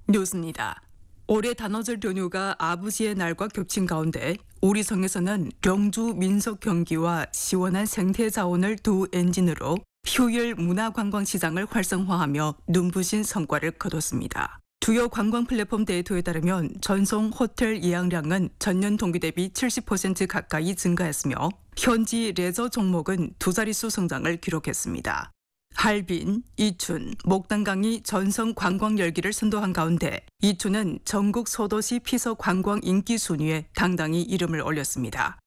뉴스입니다. 올해 단오절 연휴가 아버지의 날과 겹친 가운데 우리 성에서는 영주 민속 경기와 시원한 생태 자원을 두 엔진으로 휴일 문화관광시장을 활성화하며 눈부신 성과를 거뒀습니다. 주요 관광 플랫폼 데이터에 따르면 전송 호텔 예약량은 전년 동기 대비 70% 가까이 증가했으며 현지 레저 종목은 두 자릿수 성장을 기록했습니다. 할빈, 이춘, 목단강이 전성 관광 열기를 선도한 가운데 이춘은 전국 소도시 피서 관광 인기 순위에 당당히 이름을 올렸습니다.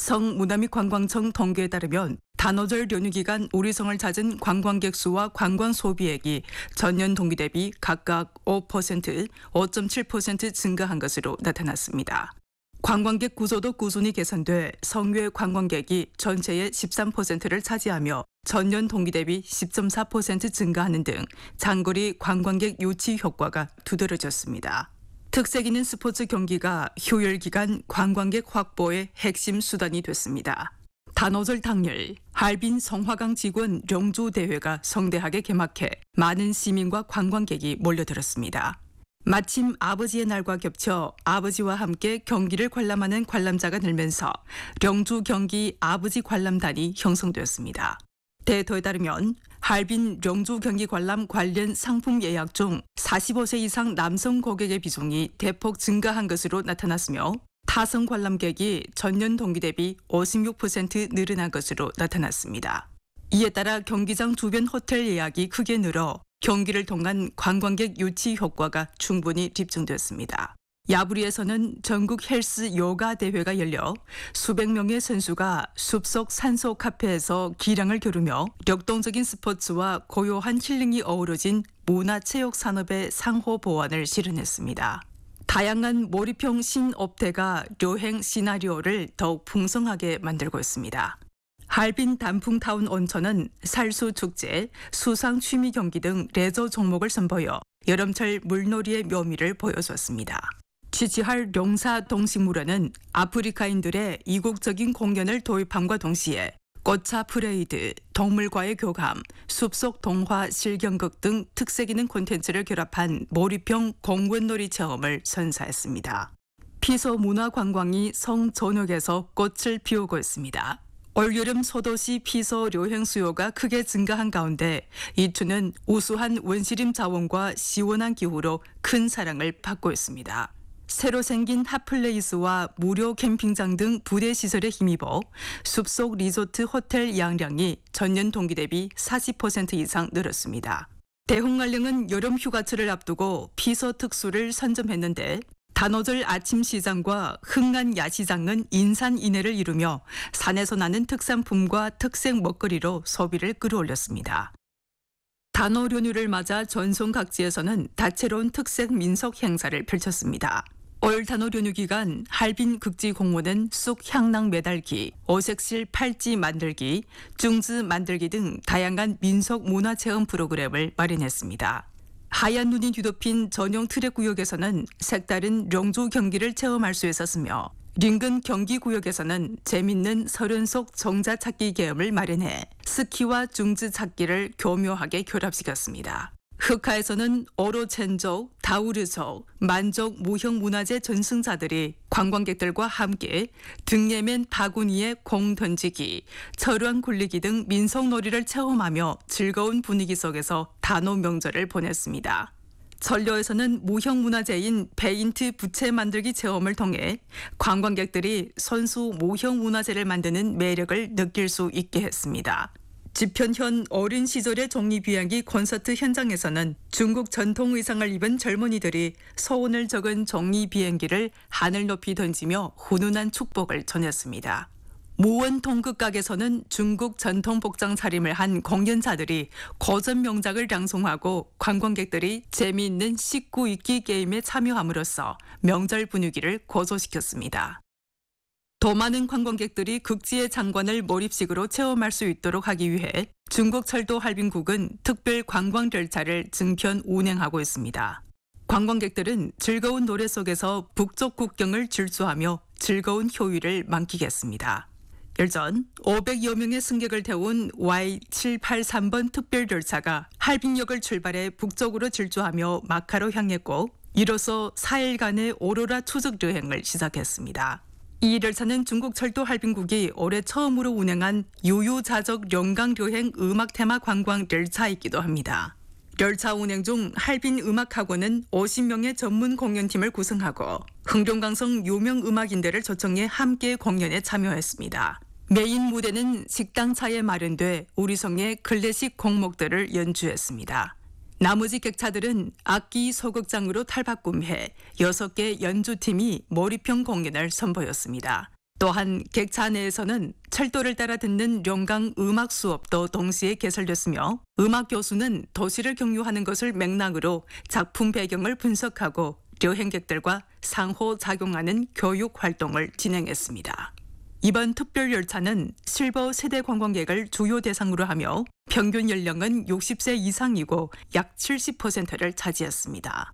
성문화및관광청 통계에 따르면 단오절 연휴 기간 우리 성을 찾은 관광객 수와 관광 소비액이 전년 동기 대비 각각 5%, 5.7% 증가한 것으로 나타났습니다. 관광객 구조도 꾸준히 개선돼 성외 관광객이 전체의 13%를 차지하며 전년 동기 대비 10.4% 증가하는 등 장거리 관광객 유치 효과가 두드러졌습니다. 특색 있는 스포츠 경기가 휴일 기간 관광객 확보의 핵심 수단이 됐습니다. 단오절 당일 할빈 성화강 직원 영주 대회가 성대하게 개막해 많은 시민과 관광객이 몰려들었습니다. 마침 아버지의 날과 겹쳐 아버지와 함께 경기를 관람하는 관람자가 늘면서 영주 경기 아버지 관람단이 형성되었습니다. 데이터에 따르면 할빈 영주 경기 관람 관련 상품 예약 중 45세 이상 남성 고객의 비중이 대폭 증가한 것으로 나타났으며 타성 관람객이 전년 동기 대비 56% 늘어난 것으로 나타났습니다. 이에 따라 경기장 주변 호텔 예약이 크게 늘어 경기를 통한 관광객 유치 효과가 충분히 집중됐습니다. 야부리에서는 전국 헬스 요가 대회가 열려 수백 명의 선수가 숲속 산소 카페에서 기량을 겨루며 역동적인 스포츠와 고요한 힐링이 어우러진 문화체육 산업의 상호 보완을 실현했습니다. 다양한 몰입형 신업태가 여행 시나리오를 더욱 풍성하게 만들고 있습니다. 할빈 단풍타운 온천은 살수 축제, 수상 취미 경기 등 레저 종목을 선보여 여름철 물놀이의 묘미를 보여줬습니다. 취지할 용사 동식물원은 아프리카인들의 이국적인 공연을 도입함과 동시에 꽃차 프레이드, 동물과의 교감, 숲속 동화 실경극 등 특색 있는 콘텐츠를 결합한 몰입형 공원놀이 체험을 선사했습니다. 피서 문화관광이 성 전역에서 꽃을 피우고 있습니다. 올여름 소도시 피서 여행 수요가 크게 증가한 가운데 이춘은 우수한 원시림 자원과 시원한 기후로 큰 사랑을 받고 있습니다. 새로 생긴 핫플레이스와 무료 캠핑장 등 부대 시설에 힘입어 숲속 리조트 호텔 예약량이 전년 동기 대비 40% 이상 늘었습니다. 대홍알령은 여름 휴가철을 앞두고 피서 특수를 선점했는데 단오절 아침 시장과 흥안 야시장은 인산인해를 이루며 산에서 나는 특산품과 특색 먹거리로 소비를 끌어올렸습니다. 단오 연휴를 맞아 전송 각지에서는 다채로운 특색 민속 행사를 펼쳤습니다. 올 단오 연휴 기간 할빈 극지 공원은 쑥 향낭 매달기, 오색실 팔찌 만들기, 중즈 만들기 등 다양한 민속 문화체험 프로그램을 마련했습니다. 하얀 눈이 뒤덮인 전용 트랙 구역에서는 색다른 영주 경기를 체험할 수 있었으며 인근 경기구역에서는 재밌는 서른 속 정자 찾기 게임을 마련해 스키와 중즈 찾기를 교묘하게 결합시켰습니다. 흑하에서는 오로첸족, 다우르족, 만족 무형문화재 전승자들이 관광객들과 함께 등예맨 바구니에 공 던지기, 철왕 굴리기 등 민속놀이를 체험하며 즐거운 분위기 속에서 단오 명절을 보냈습니다. 전려에서는 무형문화재인 페인트 부채 만들기 체험을 통해 관광객들이 손수 무형문화재를 만드는 매력을 느낄 수 있게 했습니다. 지편현 어린 시절의 종이비행기 콘서트 현장에서는 중국 전통 의상을 입은 젊은이들이 소원을 적은 종이비행기를 하늘 높이 던지며 훈훈한 축복을 전했습니다. 무원 동극각에서는 중국 전통 복장 차림을 한 공연자들이 고전 명작을 낭송하고 관광객들이 재미있는 식구 읽기 게임에 참여함으로써 명절 분위기를 고조시켰습니다. 더 많은 관광객들이 극지의 장관을 몰입식으로 체험할 수 있도록 하기 위해 중국 철도 할빈국은 특별 관광 열차를 증편 운행하고 있습니다. 관광객들은 즐거운 노래 속에서 북쪽 국경을 질주하며 즐거운 효율을 만끽했습니다. 열전 500여 명의 승객을 태운 Y783번 특별열차가 할빈역을 출발해 북쪽으로 질주하며 마카로 향했고 이로써 4일간의 오로라 추적 여행을 시작했습니다. 이 열차는 중국철도 할빈국이 올해 처음으로 운행한 유유자적 영광여행 음악 테마 관광 열차이기도 합니다. 열차 운행 중 할빈 음악학원은 50명의 전문 공연팀을 구성하고 흥룡강성 유명 음악인들을 초청해 함께 공연에 참여했습니다. 메인 무대는 식당차에 마련돼 우리성의 클래식 곡목들을 연주했습니다. 나머지 객차들은 악기 소극장으로 탈바꿈해 6개 연주팀이 몰입형 공연을 선보였습니다. 또한 객차 내에서는 철도를 따라 듣는 영광 음악 수업도 동시에 개설됐으며 음악 교수는 도시를 경유하는 것을 맥락으로 작품 배경을 분석하고 여행객들과 상호작용하는 교육 활동을 진행했습니다. 이번 특별 열차는 실버 세대 관광객을 주요 대상으로 하며 평균 연령은 60세 이상이고 약 70%를 차지했습니다.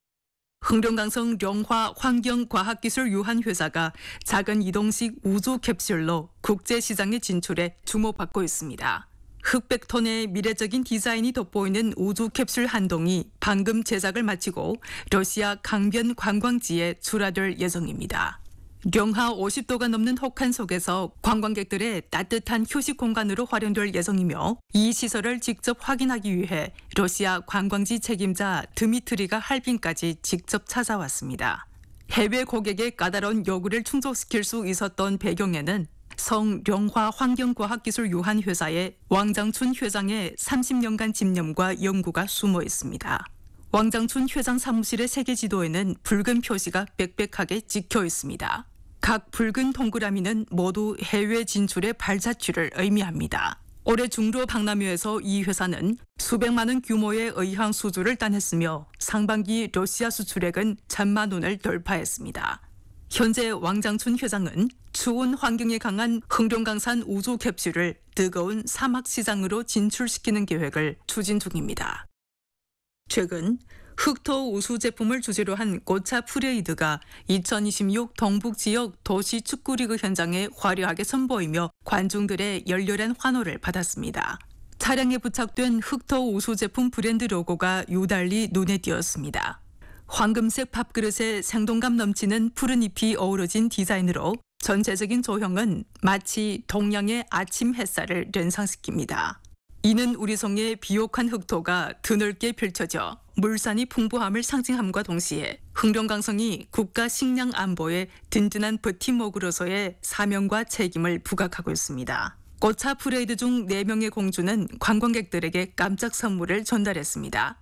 흥룡강성 영화 환경과학기술 유한회사가 작은 이동식 우주 캡슐로 국제시장에 진출해 주목받고 있습니다. 흑백 톤의 미래적인 디자인이 돋보이는 우주 캡슐 한 동이 방금 제작을 마치고 러시아 강변 관광지에 출하될 예정입니다. 영하 50도가 넘는 혹한 속에서 관광객들의 따뜻한 휴식 공간으로 활용될 예정이며 이 시설을 직접 확인하기 위해 러시아 관광지 책임자 드미트리가 할빈까지 직접 찾아왔습니다. 해외 고객의 까다로운 요구를 충족시킬 수 있었던 배경에는 성영화 환경과학기술 유한회사의 왕장춘 회장의 30년간 집념과 연구가 숨어 있습니다. 왕장춘 회장 사무실의 세계 지도에는 붉은 표시가 빽빽하게 찍혀 있습니다. 각 붉은 동그라미는 모두 해외 진출의 발자취를 의미합니다. 올해 중로 박람회에서 이 회사는 수백만 원 규모의 의향 수주를 따냈으며 상반기 러시아 수출액은 1,000만 원을 돌파했습니다. 현재 왕장춘 회장은 추운 환경에 강한 흥룡강산 우주 캡슐을 뜨거운 사막 시장으로 진출시키는 계획을 추진 중입니다. 최근 흑토 우수 제품을 주제로 한 고차 프레이드가 2026 동북 지역 도시 축구리그 현장에 화려하게 선보이며 관중들의 열렬한 환호를 받았습니다. 차량에 부착된 흑토 우수 제품 브랜드 로고가 유달리 눈에 띄었습니다. 황금색 밥그릇에 생동감 넘치는 푸른 잎이 어우러진 디자인으로 전체적인 조형은 마치 동양의 아침 햇살을 연상시킵니다. 이는 우리성의 비옥한 흑토가 드넓게 펼쳐져 물산이 풍부함을 상징함과 동시에 흥룡강성이 국가 식량 안보에 든든한 버팀목으로서의 사명과 책임을 부각하고 있습니다. 고차 프레이드 중 4명의 공주는 관광객들에게 깜짝 선물을 전달했습니다.